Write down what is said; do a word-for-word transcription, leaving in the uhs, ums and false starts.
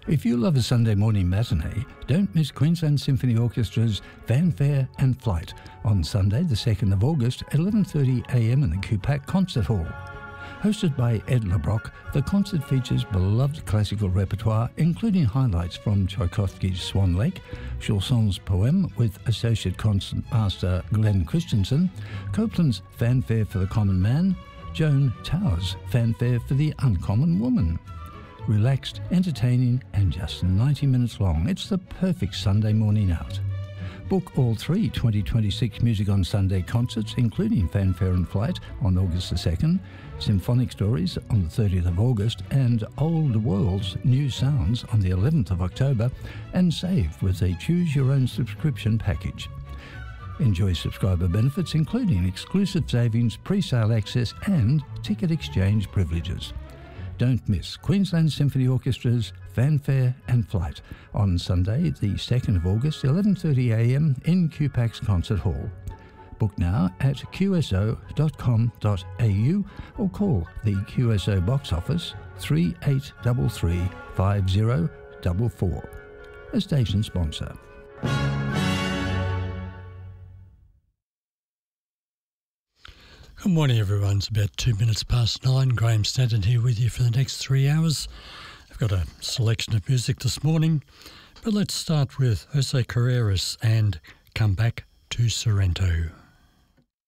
If you love a Sunday morning matinee, don't miss Queensland Symphony Orchestra's Fanfare and Flight on Sunday the second of August at eleven thirty a m in the Cupac Concert Hall. Hosted by Ed LeBrock, the concert features beloved classical repertoire, including highlights from Tchaikovsky's Swan Lake, Chausson's Poème with Associate Concertmaster Glenn Christensen, Copland's Fanfare for the Common Man, Joan Towers' Fanfare for the Uncommon Woman. Relaxed, entertaining, and just ninety minutes long, it's the perfect Sunday morning out. Book all three twenty twenty-six Music on Sunday concerts, including Fanfare and Flight on August the second, Symphonic Stories on the thirtieth of August, and Old Worlds New Sounds on the eleventh of October, and save with a choose-your-own subscription package. Enjoy subscriber benefits, including exclusive savings, pre-sale access, and ticket exchange privileges. Don't miss Queensland Symphony Orchestra's Fanfare and Flight on Sunday the second of August, eleven thirty a m in Cupac's Concert Hall. Book now at q s o dot com dot a u or call the Q S O box office three eight three three five zero four four. A station sponsor. Good morning, everyone. It's about two minutes past nine. Graham Stanton here with you for the next three hours. I've got a selection of music this morning, but let's start with Jose Carreras and Come Back to Sorrento.